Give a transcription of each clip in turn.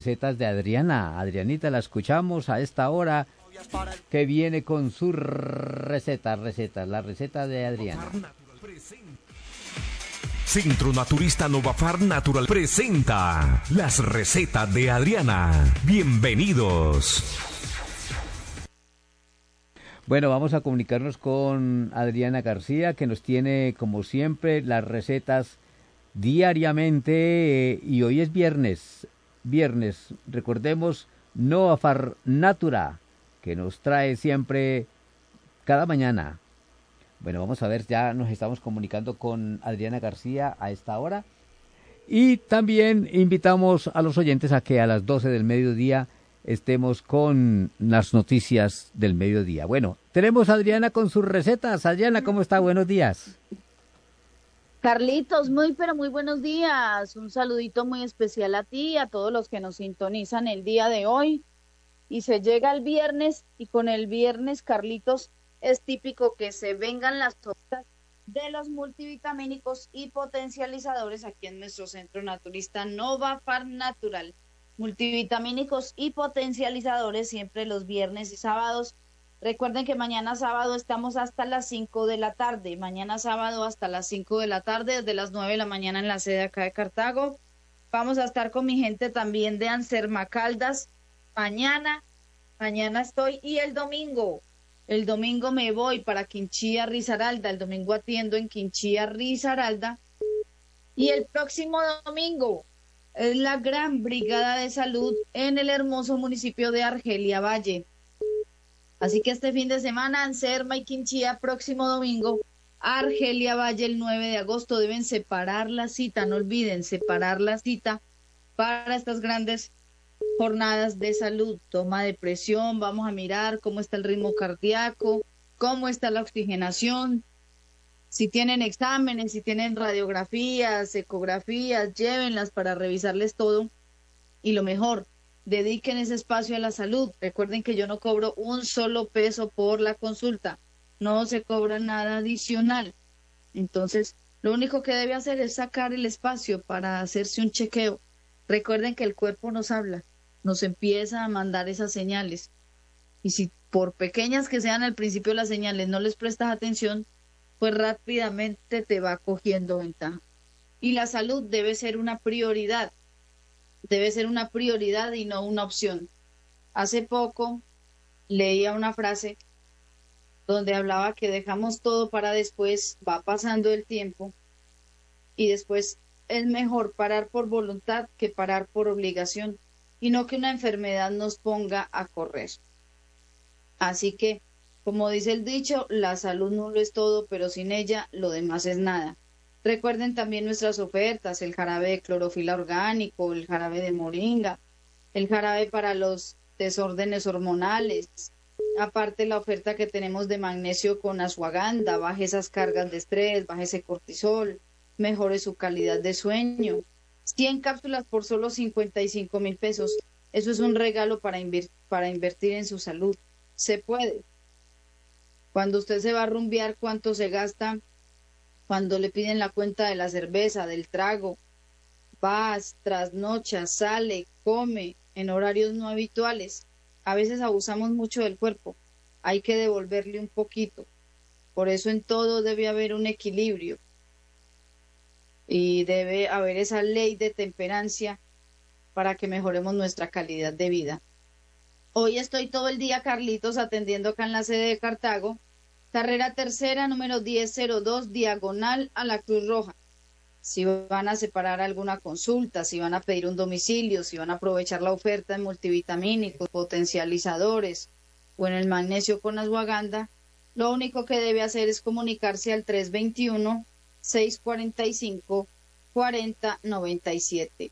Recetas de Adriana. Adrianita, la escuchamos a esta hora que viene con su la receta de Adriana. Centro Naturista Novafar Natural presenta las recetas de Adriana. Bienvenidos. Bueno, vamos a comunicarnos con Adriana García, que nos tiene, como siempre, las recetas diariamente. Y hoy es viernes. Recordemos, Novafar Natura, que nos trae siempre cada mañana. Bueno, vamos a ver, ya nos estamos comunicando con Adriana García a esta hora. Y también invitamos a los oyentes a que a las 12 del mediodía estemos con las noticias del mediodía. Bueno, tenemos a Adriana con sus recetas. Adriana, ¿cómo está? Buenos días. Carlitos, pero muy buenos días. Un saludito muy especial a ti y a todos los que nos sintonizan el día de hoy. Y se llega el viernes, y con el viernes, Carlitos, es típico que se vengan las ofertas de los multivitamínicos y potencializadores aquí en nuestro centro naturista Novafar Natural. Multivitamínicos y potencializadores siempre los viernes y sábados. Recuerden que mañana sábado estamos hasta las 5 de la tarde. Mañana sábado hasta las 5 de la tarde, desde las 9 de la mañana en la sede acá de Cartago. Vamos a estar con mi gente también de Anserma Caldas. Mañana estoy, y el domingo me voy para Quinchía, Risaralda. El domingo atiendo en Quinchía, Risaralda. Y el próximo domingo es la gran brigada de salud en el hermoso municipio de Argelia Valle. Así que este fin de semana, Anserma y Quinchía, próximo domingo, Argelia Valle el 9 de agosto. Deben separar la cita, no olviden separar la cita para estas grandes jornadas de salud. Toma de presión, vamos a mirar cómo está el ritmo cardíaco, cómo está la oxigenación, si tienen exámenes, si tienen radiografías, ecografías, llévenlas para revisarles todo. Y lo mejor, dediquen ese espacio a la salud. Recuerden que yo no cobro un solo peso por la consulta, no se cobra nada adicional. Entonces, lo único que debe hacer es sacar el espacio para hacerse un chequeo. Recuerden que el cuerpo nos habla, nos empieza a mandar esas señales. Y si por pequeñas que sean al principio las señales no les prestas atención, pues rápidamente te va cogiendo ventaja. Y la salud debe ser una prioridad y no una opción. Hace poco leía una frase donde hablaba que dejamos todo para después, va pasando el tiempo y después es mejor parar por voluntad que parar por obligación, y no que una enfermedad nos ponga a correr. Así que, como dice el dicho, la salud no lo es todo, pero sin ella lo demás es nada. Recuerden también nuestras ofertas: el jarabe de clorofila orgánico, el jarabe de moringa, el jarabe para los desórdenes hormonales. Aparte, la oferta que tenemos de magnesio con ashwagandha: baje esas cargas de estrés, baje ese cortisol, mejore su calidad de sueño. 100 cápsulas por solo 55,000 pesos. Eso es un regalo para invertir en su salud. Se puede. Cuando usted se va a rumbear, ¿cuánto se gasta? Cuando le piden la cuenta de la cerveza, del trago, vas, trasnochas, sale, come en horarios no habituales. A veces abusamos mucho del cuerpo. Hay que devolverle un poquito. Por eso en todo debe haber un equilibrio. Y debe haber esa ley de temperancia para que mejoremos nuestra calidad de vida. Hoy estoy todo el día, Carlitos, atendiendo acá en la sede de Cartago, carrera tercera, número 1002, diagonal a la Cruz Roja. Si van a separar alguna consulta, si van a pedir un domicilio, si van a aprovechar la oferta de multivitamínicos, potencializadores o en el magnesio con ashwagandha, lo único que debe hacer es comunicarse al 321-645-4097.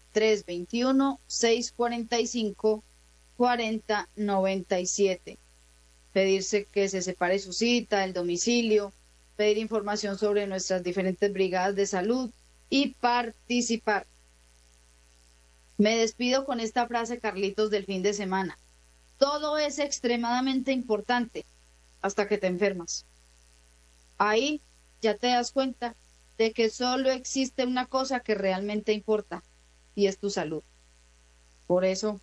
321-645-4097. Pedirse que se separe su cita, el domicilio, pedir información sobre nuestras diferentes brigadas de salud y participar. Me despido con esta frase, Carlitos, del fin de semana: todo es extremadamente importante hasta que te enfermas. Ahí ya te das cuenta de que solo existe una cosa que realmente importa, y es tu salud. Por eso,